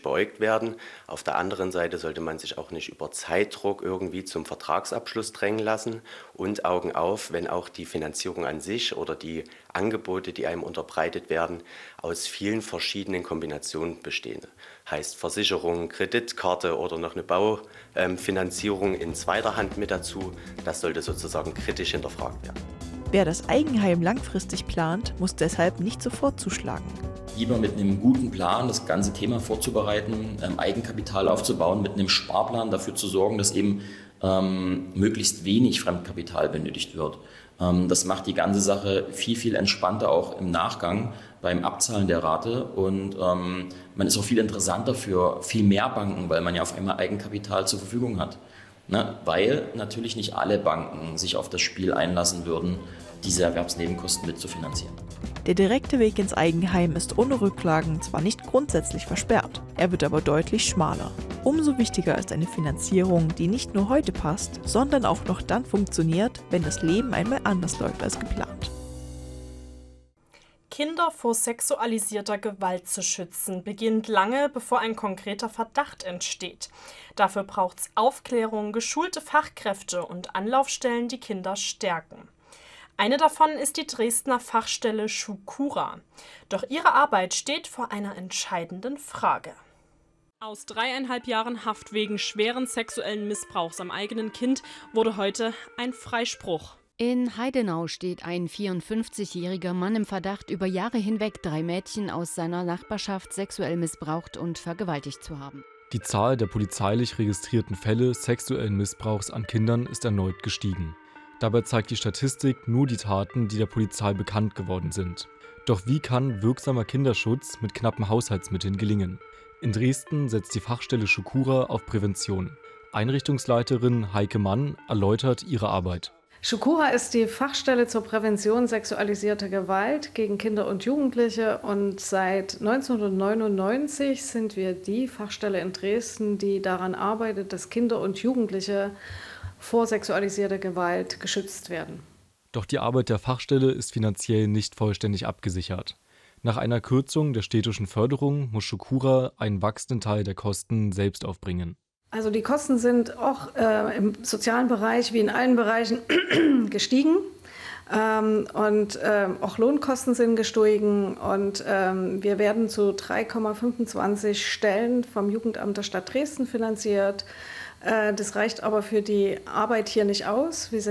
beäugt werden. Auf der anderen Seite sollte man sich auch nicht über Zeitdruck irgendwie zum Vertragsabschluss drängen lassen und Augen auf, wenn auch die Finanzierung an sich oder die Angebote, die einem unterbreitet werden, aus vielen verschiedenen Kombinationen bestehen. Heißt Versicherung, Kreditkarte oder noch eine Baufinanzierung in zweiter Hand mit dazu. Das sollte sozusagen kritisch hinterfragt werden. Wer das Eigenheim langfristig plant, muss deshalb nicht sofort zuschlagen. Lieber mit einem guten Plan das ganze Thema vorzubereiten, Eigenkapital aufzubauen, mit einem Sparplan dafür zu sorgen, dass eben möglichst wenig Fremdkapital benötigt wird. Das macht die ganze Sache viel, viel entspannter auch im Nachgang beim Abzahlen der Rate und man ist auch viel interessanter für viel mehr Banken, weil man ja auf einmal Eigenkapital zur Verfügung hat. Ne? Weil natürlich nicht alle Banken sich auf das Spiel einlassen würden, diese Erwerbsnebenkosten mitzufinanzieren. Der direkte Weg ins Eigenheim ist ohne Rücklagen zwar nicht grundsätzlich versperrt, er wird aber deutlich schmaler. Umso wichtiger ist eine Finanzierung, die nicht nur heute passt, sondern auch noch dann funktioniert, wenn das Leben einmal anders läuft als geplant. Kinder vor sexualisierter Gewalt zu schützen, beginnt lange, bevor ein konkreter Verdacht entsteht. Dafür braucht es Aufklärung, geschulte Fachkräfte und Anlaufstellen, die Kinder stärken. Eine davon ist die Dresdner Fachstelle Shukura. Doch ihre Arbeit steht vor einer entscheidenden Frage. Aus 3,5 Jahren Haft wegen schweren sexuellen Missbrauchs am eigenen Kind wurde heute ein Freispruch. In Heidenau steht ein 54-jähriger Mann im Verdacht, über Jahre hinweg 3 Mädchen aus seiner Nachbarschaft sexuell missbraucht und vergewaltigt zu haben. Die Zahl der polizeilich registrierten Fälle sexuellen Missbrauchs an Kindern ist erneut gestiegen. Dabei zeigt die Statistik nur die Taten, die der Polizei bekannt geworden sind. Doch wie kann wirksamer Kinderschutz mit knappen Haushaltsmitteln gelingen? In Dresden setzt die Fachstelle Shukura auf Prävention. Einrichtungsleiterin Heike Mann erläutert ihre Arbeit. Shukura ist die Fachstelle zur Prävention sexualisierter Gewalt gegen Kinder und Jugendliche und seit 1999 sind wir die Fachstelle in Dresden, die daran arbeitet, dass Kinder und Jugendliche vor sexualisierter Gewalt geschützt werden. Doch die Arbeit der Fachstelle ist finanziell nicht vollständig abgesichert. Nach einer Kürzung der städtischen Förderung muss Shukura einen wachsenden Teil der Kosten selbst aufbringen. Also die Kosten sind auch im sozialen Bereich wie in allen Bereichen gestiegen. Und auch Lohnkosten sind gestiegen und wir werden zu 3,25 Stellen vom Jugendamt der Stadt Dresden finanziert. Das reicht aber für die Arbeit hier nicht aus. Wir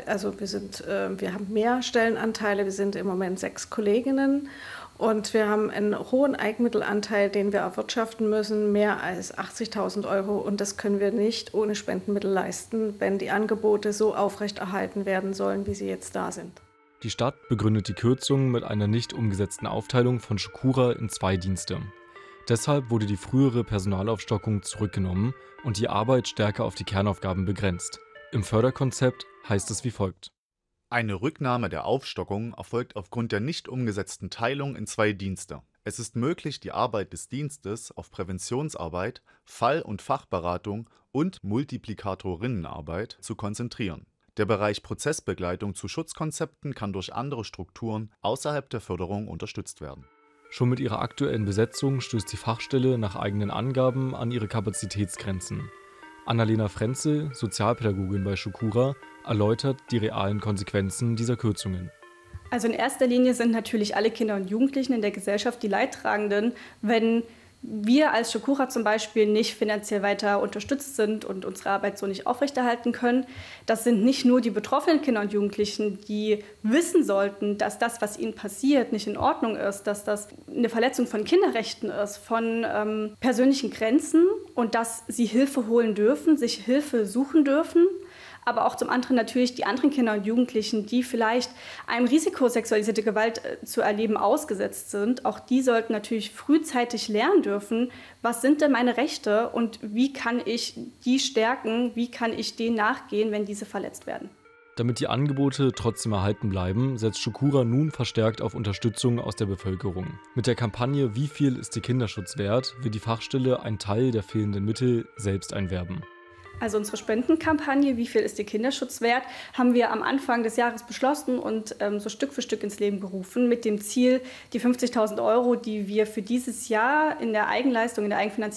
haben mehr Stellenanteile. Wir sind im Moment 6 Kolleginnen und wir haben einen hohen Eigenmittelanteil, den wir erwirtschaften müssen, mehr als 80.000 €. Und das können wir nicht ohne Spendenmittel leisten, wenn die Angebote so aufrechterhalten werden sollen, wie sie jetzt da sind. Die Stadt begründet die Kürzung mit einer nicht umgesetzten Aufteilung von Shukura in 2 Dienste. Deshalb wurde die frühere Personalaufstockung zurückgenommen und die Arbeit stärker auf die Kernaufgaben begrenzt. Im Förderkonzept heißt es wie folgt. Eine Rücknahme der Aufstockung erfolgt aufgrund der nicht umgesetzten Teilung in 2 Dienste. Es ist möglich, die Arbeit des Dienstes auf Präventionsarbeit, Fall- und Fachberatung und Multiplikatorinnenarbeit zu konzentrieren. Der Bereich Prozessbegleitung zu Schutzkonzepten kann durch andere Strukturen außerhalb der Förderung unterstützt werden. Schon mit ihrer aktuellen Besetzung stößt die Fachstelle nach eigenen Angaben an ihre Kapazitätsgrenzen. Annalena Frenzel, Sozialpädagogin bei Shukura, erläutert die realen Konsequenzen dieser Kürzungen. Also in erster Linie sind natürlich alle Kinder und Jugendlichen in der Gesellschaft die Leidtragenden, wenn wir als Shukura zum Beispiel nicht finanziell weiter unterstützt sind und unsere Arbeit so nicht aufrechterhalten können. Das sind nicht nur die betroffenen Kinder und Jugendlichen, die wissen sollten, dass das, was ihnen passiert, nicht in Ordnung ist, dass das eine Verletzung von Kinderrechten ist, von persönlichen Grenzen und dass sie Hilfe holen dürfen, sich Hilfe suchen dürfen. Aber auch zum anderen natürlich die anderen Kinder und Jugendlichen, die vielleicht einem Risiko, sexualisierte Gewalt zu erleben, ausgesetzt sind. Auch die sollten natürlich frühzeitig lernen dürfen, was sind denn meine Rechte und wie kann ich die stärken, wie kann ich denen nachgehen, wenn diese verletzt werden. Damit die Angebote trotzdem erhalten bleiben, setzt Shukura nun verstärkt auf Unterstützung aus der Bevölkerung. Mit der Kampagne Wie viel ist der Kinderschutz wert, will die Fachstelle einen Teil der fehlenden Mittel selbst einwerben. Also unsere Spendenkampagne Wie viel ist der Kinderschutz wert, haben wir am Anfang des Jahres beschlossen und so Stück für Stück ins Leben gerufen mit dem Ziel, die 50.000 €, die wir für dieses Jahr in der Eigenleistung, in der Eigenfinanzierung